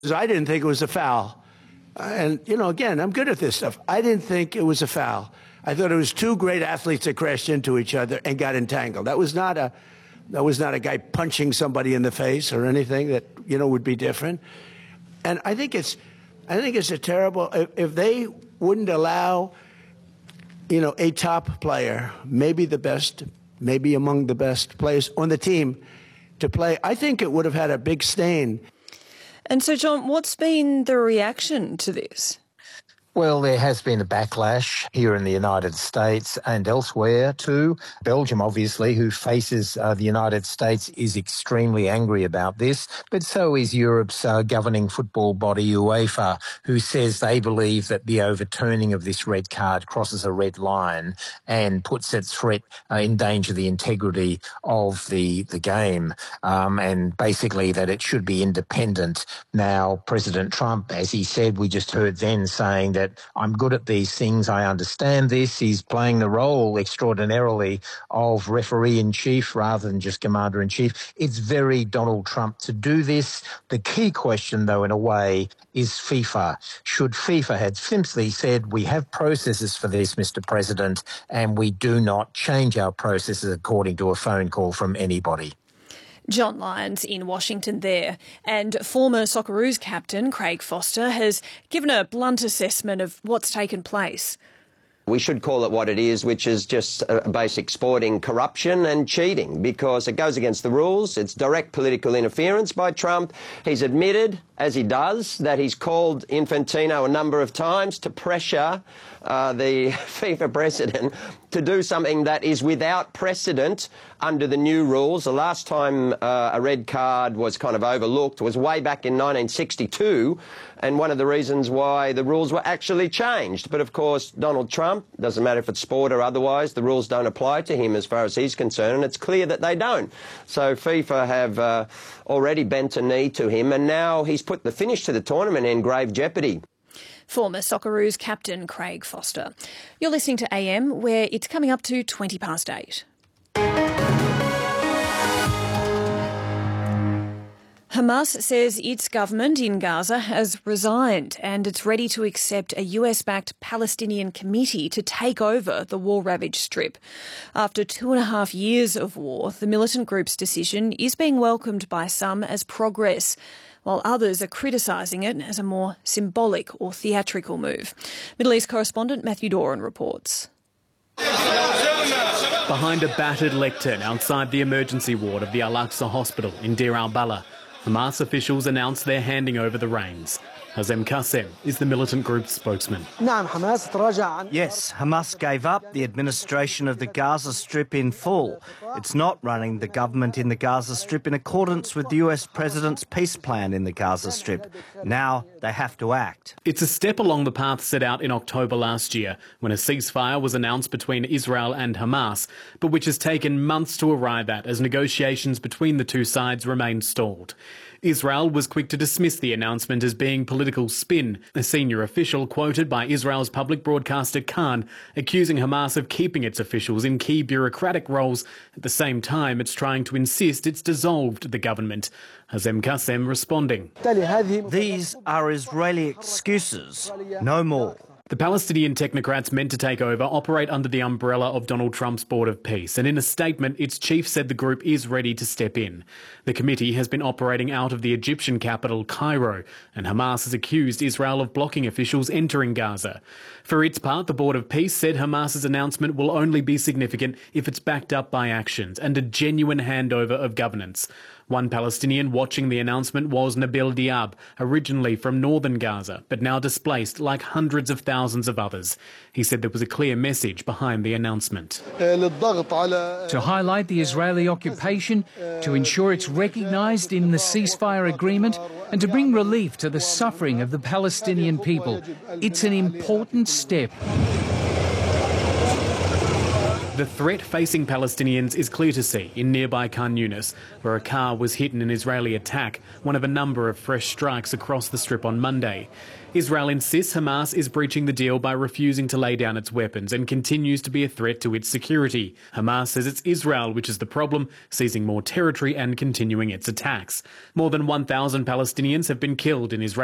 I didn't think it was a foul. And, you know, again, I'm good at this stuff. I didn't think it was a foul. I thought it was two great athletes that crashed into each other and got entangled. That was not a guy punching somebody in the face or anything that, you know, would be different. And I think it's a terrible, if they wouldn't allow, you know, a top player, maybe the best, maybe among the best players on the team to play, I think it would have had a big stain. And so, John, what's been the reaction to this? Well, there has been a backlash here in the United States and elsewhere too. Belgium, obviously, who faces the United States, is extremely angry about this, but so is Europe's governing football body, UEFA, who says they believe that the overturning of this red card crosses a red line and puts at threat, in danger, the integrity of the game, and basically that it should be independent. Now, President Trump, as he said, we just heard then, saying that I'm good at these things, I understand this. He's playing the role extraordinarily of referee-in-chief rather than just commander-in-chief. It's very Donald Trump to do this. The key question, though, in a way, is FIFA. Should FIFA have simply said, we have processes for this, Mr. President, and we do not change our processes according to a phone call from anybody. John Lyons in Washington there. And former Socceroos captain Craig Foster has given a blunt assessment of what's taken place. We should call it what it is, which is just basic sporting corruption and cheating, because it goes against the rules. It's direct political interference by Trump. He's admitted, as he does, that he's called Infantino a number of times to pressure the FIFA president to do something that is without precedent under the new rules. The last time a red card was kind of overlooked was way back in 1962, and one of the reasons why the rules were actually changed. But of course, Donald Trump, doesn't matter if it's sport or otherwise, the rules don't apply to him as far as he's concerned, and it's clear that they don't. So FIFA have already bent a knee to him, and now he's put the finish to the tournament in grave jeopardy. Former Socceroos captain Craig Foster. You're listening to AM, where it's coming up to 8:20. Hamas says its government in Gaza has resigned and it's ready to accept a US-backed Palestinian committee to take over the war-ravaged Strip. After 2.5 years of war, the militant group's decision is being welcomed by some as progress, while others are criticising it as a more symbolic or theatrical move. Middle East correspondent Matthew Doran reports. Behind a battered lectern outside the emergency ward of the Al-Aqsa Hospital in Deir al-Balah, Hamas officials announced they're handing over the reins. Hazem Qassem is the militant group's spokesman. Yes, Hamas gave up the administration of the Gaza Strip in full. It's not running the government in the Gaza Strip in accordance with the US President's peace plan in the Gaza Strip. Now they have to act. It's a step along the path set out in October last year, when a ceasefire was announced between Israel and Hamas, but which has taken months to arrive at as negotiations between the two sides remain stalled. Israel was quick to dismiss the announcement as being political spin, a senior official quoted by Israel's public broadcaster Khan, accusing Hamas of keeping its officials in key bureaucratic roles. At the same time, it's trying to insist it's dissolved the government. Hazem Qassem responding. These are Israeli excuses, no more. The Palestinian technocrats meant to take over operate under the umbrella of Donald Trump's Board of Peace, and in a statement, its chief said the group is ready to step in. The committee has been operating out of the Egyptian capital, Cairo, and Hamas has accused Israel of blocking officials entering Gaza. For its part, the Board of Peace said Hamas's announcement will only be significant if it's backed up by actions and a genuine handover of governance. One Palestinian watching the announcement was Nabil Diab, originally from northern Gaza, but now displaced like hundreds of thousands of others. He said there was a clear message behind the announcement. To highlight the Israeli occupation, to ensure it's recognised in the ceasefire agreement, and to bring relief to the suffering of the Palestinian people. It's an important step. The The threat facing Palestinians is clear to see in nearby Khan Yunis, where a car was hit in an Israeli attack, one of a number of fresh strikes across the Strip on Monday. Israel insists Hamas is breaching the deal by refusing to lay down its weapons and continues to be a threat to its security. Hamas says it's Israel which is the problem, seizing more territory and continuing its attacks. More than 1,000 Palestinians have been killed in Israel.